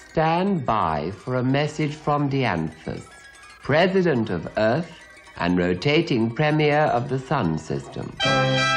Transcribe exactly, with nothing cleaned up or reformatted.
Stand by for a message from Dianthus, President of Earth and rotating Premier of the Sun System.